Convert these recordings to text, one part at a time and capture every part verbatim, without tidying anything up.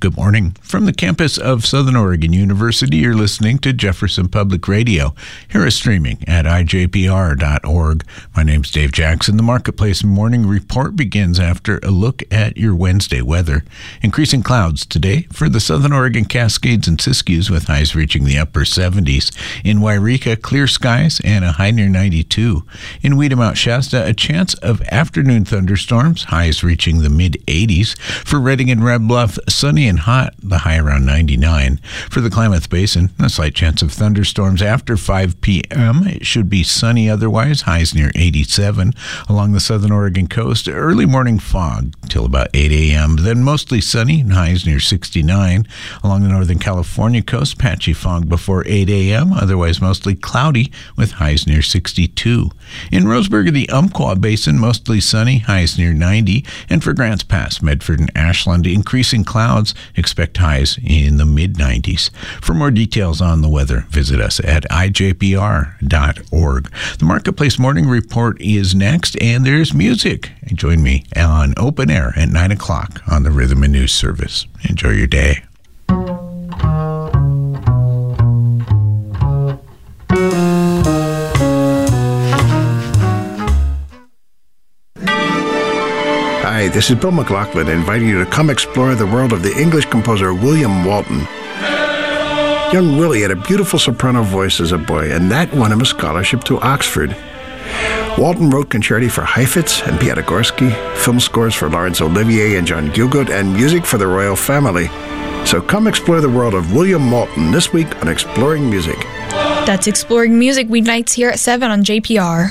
Good morning. From the campus of Southern Oregon University, you're listening to Jefferson Public Radio. Here is streaming at I J P R dot org. My name's Dave Jackson. The Marketplace Morning Report begins after a look at your Wednesday weather. Increasing clouds today for the Southern Oregon Cascades and Siskiyous with highs reaching the upper seventies. In Wairika, clear skies and a high near ninety-two. In Weeda Mount Shasta, a chance of afternoon thunderstorms, highs reaching the mid-eighties. For Redding and Red Bluff, sunny and hot, the high around ninety-nine. For the Klamath Basin, a slight chance of thunderstorms after five p.m. It should be sunny otherwise, highs near eighty-seven. Along the Southern Oregon coast, early morning fog till about eight a.m. Then mostly sunny, highs near sixty-nine. Along the Northern California coast, patchy fog before eight a.m. Otherwise mostly cloudy with highs near sixty-two. In Roseburg, the Umpqua Basin, mostly sunny, highs near ninety. And for Grants Pass, Medford, and Ashland, increasing clouds, expect highs in the mid-nineties. For more details on the weather, visit us at I J P R dot org. The Marketplace Morning Report is next, and there's music. Join me on Open Air at nine o'clock on the Rhythm and News Service. Enjoy your day. Hi, this is Bill McLaughlin inviting you to come explore the world of the English composer William Walton. Young Willie had a beautiful soprano voice as a boy, and that won him a scholarship to Oxford. Walton wrote concerti for Heifetz and Piatigorsky, film scores for Laurence Olivier and John Gielgud, and music for the royal family. So come explore the world of William Walton this week on Exploring Music. That's Exploring Music weeknights here at seven on J P R.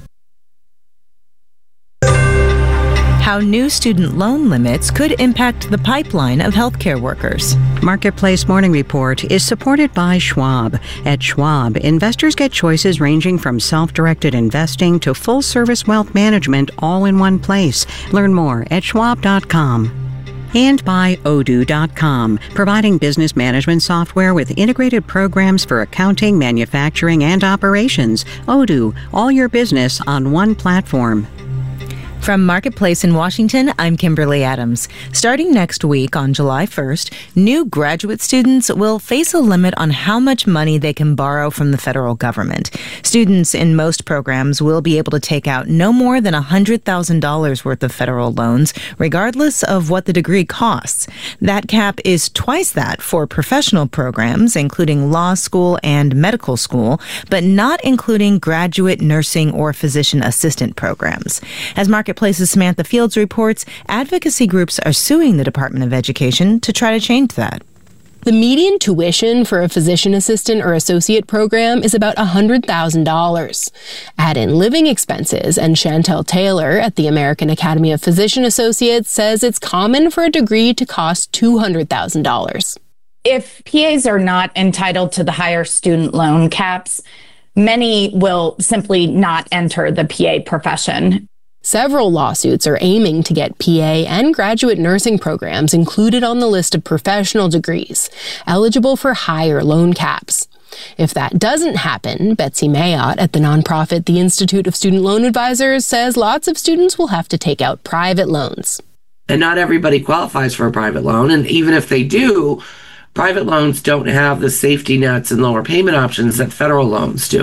How new student loan limits could impact the pipeline of healthcare workers. Marketplace Morning Report is supported by Schwab. At Schwab, investors get choices ranging from self-directed investing to full-service wealth management all in one place. Learn more at schwab dot com. And by Odoo dot com, providing business management software with integrated programs for accounting, manufacturing, and operations. Odoo, all your business on one platform. From Marketplace in Washington, I'm Kimberly Adams. Starting next week on July first, new graduate students will face a limit on how much money they can borrow from the federal government. Students in most programs will be able to take out no more than one hundred thousand dollars worth of federal loans, regardless of what the degree costs. That cap is twice that for professional programs, including law school and medical school, but not including graduate nursing or physician assistant programs. As Marketplace's Samantha Fields reports, advocacy groups are suing the Department of Education to try to change that. The median tuition for a physician assistant or associate program is about one hundred thousand dollars. Add in living expenses, and Chantel Taylor at the American Academy of Physician Associates says it's common for a degree to cost two hundred thousand dollars. If P As are not entitled to the higher student loan caps, many will simply not enter the P A profession. Several lawsuits are aiming to get P A and graduate nursing programs included on the list of professional degrees, eligible for higher loan caps. If that doesn't happen, Betsy Mayotte at the nonprofit The Institute of Student Loan Advisors says lots of students will have to take out private loans. And not everybody qualifies for a private loan, and even if they do, private loans don't have the safety nets and lower payment options that federal loans do.